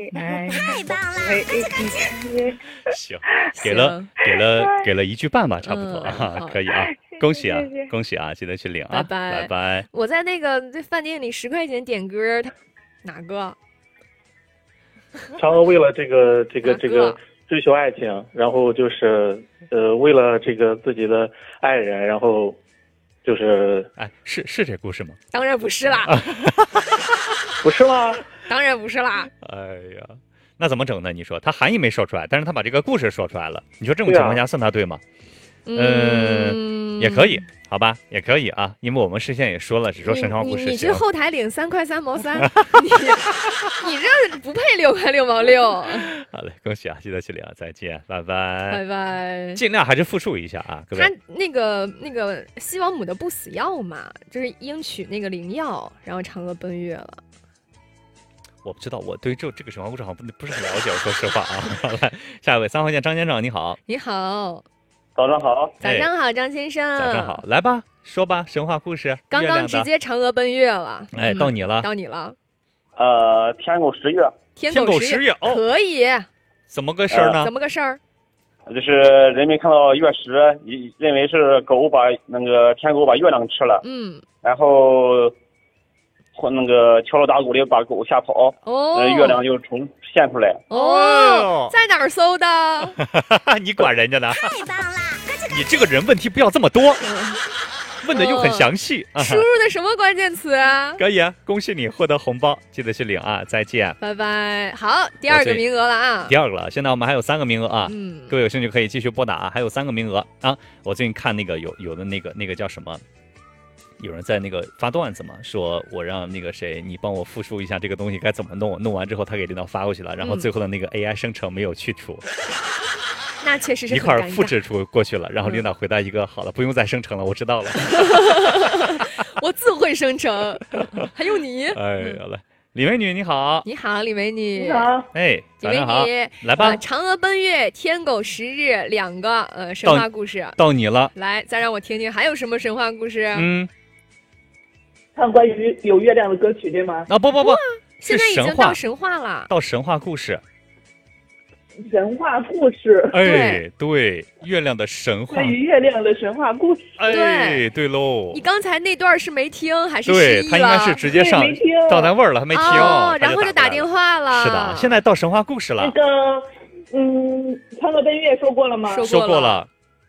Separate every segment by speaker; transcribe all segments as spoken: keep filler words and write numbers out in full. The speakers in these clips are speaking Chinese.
Speaker 1: 哎，
Speaker 2: 太棒了！
Speaker 1: 哎哎，
Speaker 3: 行，给了给了给了一句半吧，差不多啊，可以啊，恭喜啊，恭喜啊，记得去领啊，
Speaker 4: 拜拜
Speaker 3: 拜拜。
Speaker 4: 我在那个在饭店里十块钱点歌，他哪个？
Speaker 5: 嫦娥为了这个这个
Speaker 4: 哪
Speaker 5: 这个追求爱情，然后就是呃为了这个自己的爱人，然后就是
Speaker 3: 哎，是是这故事吗？
Speaker 4: 当然不是啦，
Speaker 5: 不是吗？
Speaker 4: 当然不是啦。
Speaker 3: 哎呀，那怎么整呢？你说他含义没说出来，但是他把这个故事说出来了，你说这种情况下算他对吗？嗯，也可以，好吧，也可以啊，因为我们事先也说了，只说神话故事。
Speaker 4: 你你去后台领三块三毛三，你你这不配六块六毛六。
Speaker 3: 好嘞，恭喜啊，记得去领啊，再见，拜拜，
Speaker 4: 拜拜。
Speaker 3: 尽量还是复述一下啊，各位。
Speaker 4: 他那个那个西王母的不死药嘛，就是应取那个灵药，然后嫦娥奔月了。
Speaker 3: 我不知道，我对这这个神话故事好像不不是很了解，我说实话啊。好来，下一位三号线张先生，你好。
Speaker 4: 你好。
Speaker 5: 早上好，
Speaker 4: 早上好，张先生。
Speaker 3: 早上好，来吧，说吧，神话故事。
Speaker 4: 刚刚直接嫦娥奔月了，
Speaker 3: 哎，到你了，
Speaker 4: 到你了。
Speaker 5: 呃，天狗食月，
Speaker 4: 天
Speaker 3: 狗
Speaker 4: 食
Speaker 3: 月，哦，
Speaker 4: 可以。
Speaker 3: 怎么个事儿呢？
Speaker 4: 怎么个事儿？
Speaker 5: 就是人们看到月食，以认为是狗把那个天狗把月亮吃了，
Speaker 4: 嗯，
Speaker 5: 然后或那个敲锣打鼓的把狗吓跑，
Speaker 4: 哦，
Speaker 5: 呃，月亮就重现出来。
Speaker 4: 哦，在哪儿搜的？
Speaker 3: 你管人家呢？
Speaker 2: 太棒了！
Speaker 3: 你这个人问题不要这么多，问的又很详细。
Speaker 4: 哦、输入的什么关键词啊？
Speaker 3: 可以啊，恭喜你获得红包，记得去领啊！再见，
Speaker 4: 拜拜。好，第二个名额了啊！
Speaker 3: 第二个了，现在我们还有三个名额啊！
Speaker 4: 嗯，
Speaker 3: 各位有兴趣可以继续拨打啊，还有三个名额啊！我最近看那个有有的那个那个叫什么？有人在那个发段子嘛，说我让那个谁，你帮我复述一下这个东西该怎么弄，弄完之后他给领导发过去了，然后最后的那个 A I 生成没有去除。嗯
Speaker 4: 那确实是
Speaker 3: 一块儿复制出过去了，然后领导回答一个、嗯、好了，不用再生成了，我知道了。
Speaker 4: 我自会生成，还用你？
Speaker 3: 哎，好了，李美女你好，
Speaker 4: 你好，李美女，
Speaker 1: 你好，
Speaker 3: 哎，早上好，来吧。
Speaker 4: 呃、嫦娥奔月，天狗食日，两个呃神话故事
Speaker 3: 到，到你了。
Speaker 4: 来，再让我听听还有什么神话故事？
Speaker 3: 嗯，
Speaker 1: 唱关于有月亮的歌曲对吗？
Speaker 3: 啊不不不，
Speaker 4: 现在已经到神话了，
Speaker 3: 到神话故事。
Speaker 1: 神话故事，
Speaker 3: 哎，对，月亮的神话，
Speaker 1: 关于月亮的神话故事，
Speaker 3: 哎，对喽。
Speaker 4: 你刚才那段是没听还是
Speaker 3: 对他应该是直接上到咱味儿了，还没听，
Speaker 4: 哦，然后就打电话了。
Speaker 3: 是的，现在到神话故事了。
Speaker 1: 那个，嗯，嫦娥奔月说过了吗？
Speaker 4: 说
Speaker 3: 过了。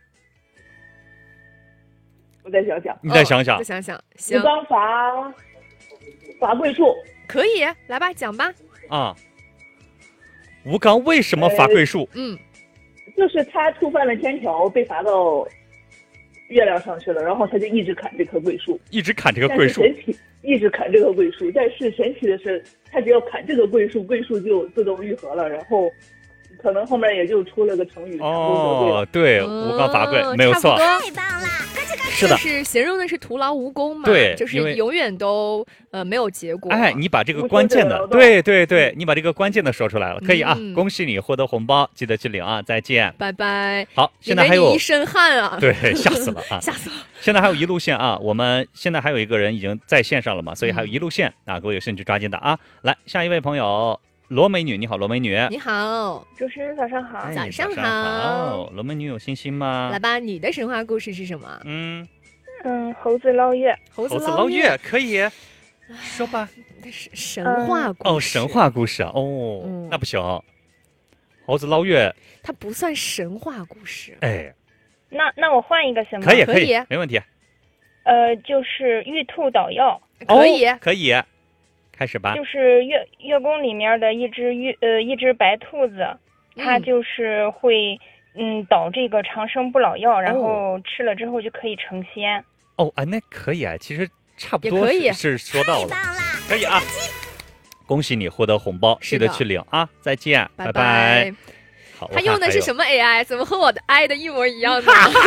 Speaker 1: 我再想想，
Speaker 3: 你再想想，
Speaker 4: 再想想，行。
Speaker 1: 吴刚伐伐桂树，
Speaker 4: 可以，来吧，讲吧。
Speaker 3: 啊。吴刚为什么伐桂树？
Speaker 4: 嗯，
Speaker 1: 就是他触犯了天条，被罚到月亮上去了，然后他就一直砍这棵桂树，
Speaker 3: 一直砍这个桂树，
Speaker 1: 神奇，一直砍这个桂树。但是神奇的是，他只要砍这个桂树，桂树就自动愈合了，然后可能后面也就出了个成语。
Speaker 3: 哦，对，吴刚伐桂，哦、没有错。
Speaker 2: 太棒了！
Speaker 3: 是的，
Speaker 4: 就是形容的是徒劳无功嘛，
Speaker 3: 对，
Speaker 4: 就是永远都呃没有结果。
Speaker 3: 哎，你把这个关键的，对对对，你把这个关键的说出来了，可以啊，嗯、恭喜你获得红包，记得去领啊，再见，
Speaker 4: 拜拜。
Speaker 3: 好，现在还有
Speaker 4: 一身汗啊，
Speaker 3: 对，吓死了啊，
Speaker 4: 吓死了。
Speaker 3: 现在还有一路线啊，我们现在还有一个人已经在线上了嘛，所以还有一路线、嗯、啊，各位有兴趣抓紧打啊。来，下一位朋友。罗美女，你好，罗美女。
Speaker 4: 你好，
Speaker 6: 主持人早上好。
Speaker 3: 哎、
Speaker 4: 早上好。
Speaker 3: 好，罗美女有信心吗？
Speaker 4: 来吧，你的神话故事是什么？
Speaker 3: 嗯
Speaker 6: 嗯，猴子捞月。
Speaker 4: 猴
Speaker 3: 子捞月可以，说吧。
Speaker 4: 是神话故事、
Speaker 3: 嗯、哦，神话故事哦、嗯，那不行。猴子捞月，
Speaker 4: 它不算神话故事。
Speaker 3: 哎，
Speaker 6: 那那我换一个行吗？
Speaker 3: 可以可以，没问题。
Speaker 6: 呃，就是玉兔捣药。
Speaker 4: 可以、
Speaker 3: 哦、可以。开始吧，
Speaker 6: 就是月月宫里面的一只月呃一只白兔子，它就是会嗯捣这个长生不老药，然后吃了之后就可以成仙。
Speaker 3: 哦啊，那可以啊，其实差不多是是说到了，可以啊，恭喜你获得红包，记得去领啊，再见，
Speaker 4: 拜
Speaker 3: 拜。好，
Speaker 4: 他用的是什么 A I？ 怎么和我的 I 的一模一样呢？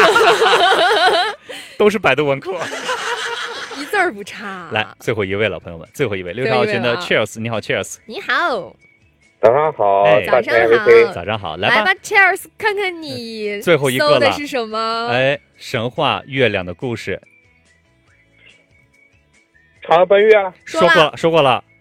Speaker 3: 都是百度文库。
Speaker 4: 一字儿不差。
Speaker 3: 来，最后一位了，朋友们，最后一位，六十号线的 Cheers， 你好 Cheers，
Speaker 4: 你好，
Speaker 7: 早上好，
Speaker 3: 哎、
Speaker 4: 早上好，
Speaker 3: 早上好，来吧，
Speaker 4: 来吧 Cheers， 看看你
Speaker 3: 最后一个
Speaker 4: 搜的是什么？
Speaker 3: 哎，神话月亮的故事，
Speaker 7: 嫦娥奔月，
Speaker 3: 说过了，说过了。